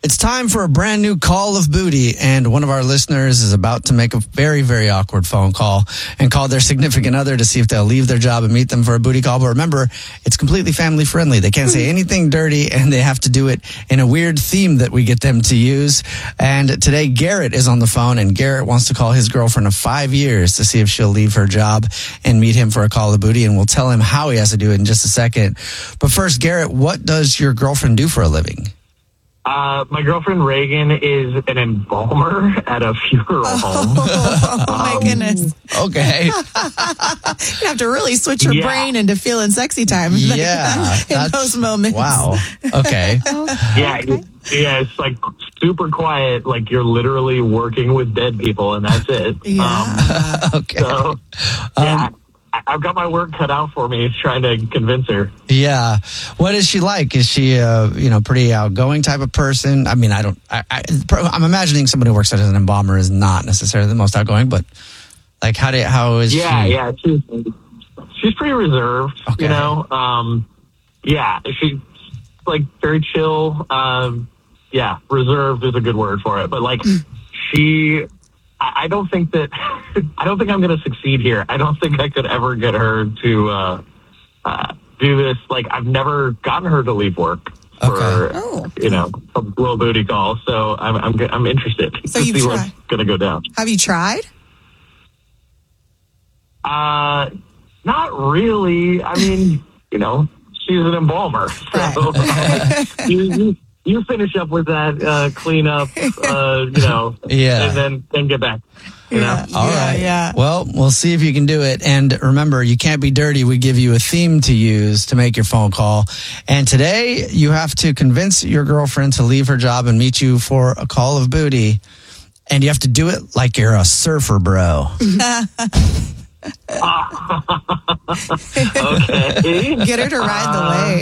It's time for a brand new Call of Booty, and one of our listeners is about to make a very, very awkward phone call and call their significant other to see if they'll leave their job and meet them for a booty call. But remember, it's completely family friendly. They can't say anything dirty, and they have to do it in a weird theme that we get them to use. And today, Garrett is on the phone, and Garrett wants to call his girlfriend of 5 years to see if she'll leave her job and meet him for a Call of Booty, and we'll tell him how he has to do it in just a second. But first, Garrett, what does your girlfriend do for a living? My girlfriend Reagan is an embalmer at a funeral home. Oh my goodness. Okay. You have to really switch your brain into feeling sexy time. Yeah. In those moments. Wow. Okay. Yeah, it's like super quiet. Like you're literally working with dead people, and that's it. Yeah. Okay. So, yeah. I've got my work cut out for me trying to convince her. Yeah. What is she like? Is she a, pretty outgoing type of person? I mean, I'm imagining somebody who works as an embalmer is not necessarily the most outgoing, but like, how is she? Yeah. She's pretty reserved, okay. Yeah, she's like very chill. Reserved is a good word for it, but like I don't think I'm going to succeed here. I don't think I could ever get her to do this. Like, I've never gotten her to leave work for a little booty call. So I'm interested to see what's going to go down. Have you tried? Not really. I mean, she's an embalmer. So you finish up with that cleanup, and then get back. All right. Yeah. Well, we'll see if you can do it. And remember, you can't be dirty. We give you a theme to use to make your phone call. And today, you have to convince your girlfriend to leave her job and meet you for a Call of Booty. And you have to do it like you're a surfer bro. Okay. Get her to ride the wave.